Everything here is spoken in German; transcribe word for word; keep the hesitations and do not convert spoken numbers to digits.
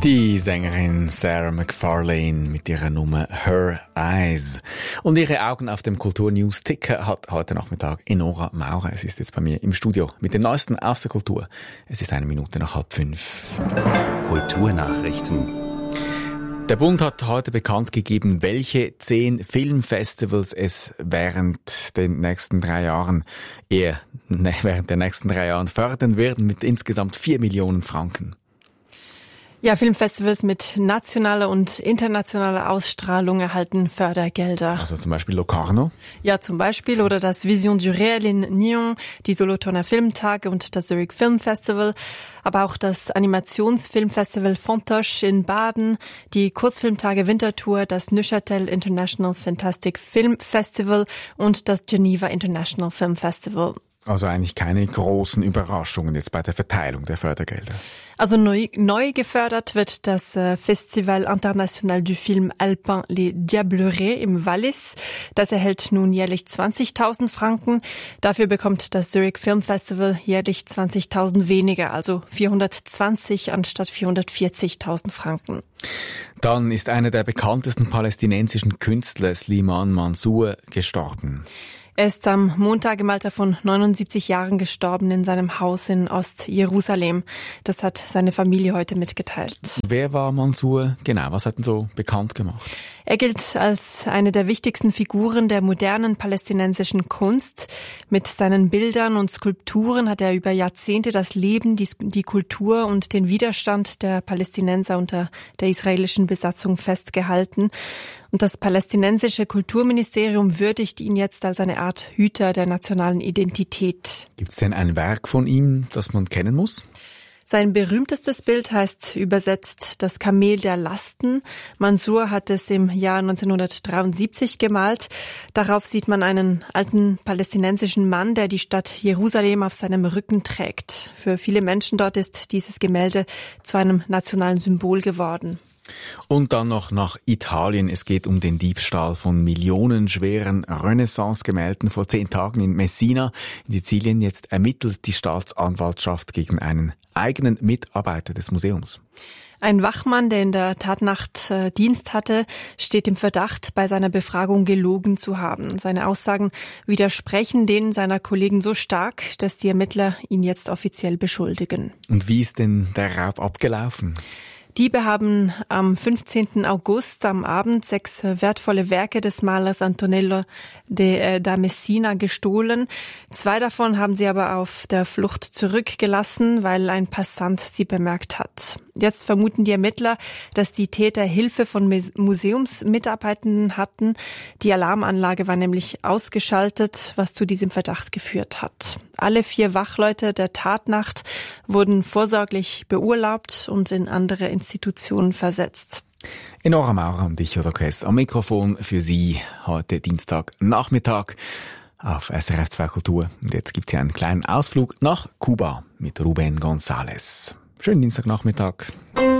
Die Sängerin Sarah McFarlane mit ihrer Nummer Her Eyes. Und ihre Augen auf dem Kulturnews-Ticker hat heute Nachmittag Enora Maurer. Es ist jetzt bei mir im Studio mit dem Neuesten aus der Kultur. Es ist eine Minute nach halb fünf. Kulturnachrichten. Der Bund hat heute bekannt gegeben, welche zehn Filmfestivals es während den nächsten drei Jahren, eher ne, während der nächsten drei Jahren fördern werden mit insgesamt vier Millionen Franken. Ja, Filmfestivals mit nationaler und internationaler Ausstrahlung erhalten Fördergelder. Also zum Beispiel Locarno? Ja, zum Beispiel. Oder das Vision du Réel in Nyon, die Solothurner Filmtage und das Zurich Film Festival. Aber auch das Animationsfilmfestival Fontoche in Baden, die Kurzfilmtage Winterthur, das Neuchâtel International Fantastic Film Festival und das Geneva International Film Festival. Also eigentlich keine großen Überraschungen jetzt bei der Verteilung der Fördergelder. Also neu, neu gefördert wird das äh, Festival International du Film Alpin Les Diablerets im Wallis. Das erhält nun jährlich zwanzigtausend Franken. Dafür bekommt das Zurich Film Festival jährlich zwanzigtausend weniger, also vierhundertzwanzig anstatt vierhundertvierzigtausend Franken. Dann ist einer der bekanntesten palästinensischen Künstler, Slimane Mansour, gestorben. Er ist am Montag im Alter von neunundsiebzig Jahren gestorben in seinem Haus in Ost-Jerusalem. Das hat seine Familie heute mitgeteilt. Wer war Mansour? Genau, was hat ihn so bekannt gemacht? Er gilt als eine der wichtigsten Figuren der modernen palästinensischen Kunst. Mit seinen Bildern und Skulpturen hat er über Jahrzehnte das Leben, die, die Kultur und den Widerstand der Palästinenser unter der israelischen Besatzung festgehalten. Und das palästinensische Kulturministerium würdigt ihn jetzt als eine Art Hüter der nationalen Identität. Gibt es denn ein Werk von ihm, das man kennen muss? Sein berühmtestes Bild heißt übersetzt das Kamel der Lasten. Mansour hat es im Jahr neunzehnhundertdreiundsiebzig gemalt. Darauf sieht man einen alten palästinensischen Mann, der die Stadt Jerusalem auf seinem Rücken trägt. Für viele Menschen dort ist dieses Gemälde zu einem nationalen Symbol geworden. Und dann noch nach Italien. Es geht um den Diebstahl von millionenschweren Renaissance-Gemälden vor zehn Tagen in Messina. In Sizilien jetzt ermittelt die Staatsanwaltschaft gegen einen eigenen Mitarbeiter des Museums. Ein Wachmann, der in der Tatnacht äh, Dienst hatte, steht im Verdacht, bei seiner Befragung gelogen zu haben. Seine Aussagen widersprechen denen seiner Kollegen so stark, dass die Ermittler ihn jetzt offiziell beschuldigen. Und wie ist denn der Raub abgelaufen? Diebe haben am fünfzehnten August am Abend sechs wertvolle Werke des Malers Antonello de, da Messina gestohlen. Zwei davon haben sie aber auf der Flucht zurückgelassen, weil ein Passant sie bemerkt hat. Jetzt vermuten die Ermittler, dass die Täter Hilfe von Museumsmitarbeitenden hatten. Die Alarmanlage war nämlich ausgeschaltet, was zu diesem Verdacht geführt hat. Alle vier Wachleute der Tatnacht wurden vorsorglich beurlaubt und in andere Institutionen versetzt. Enora Maurer und ich, Odo Kess, am Mikrofon für Sie heute Dienstagnachmittag auf S R F zwei Kultur. Und jetzt gibt's hier einen kleinen Ausflug nach Kuba mit Ruben González. Schönen Dienstagnachmittag.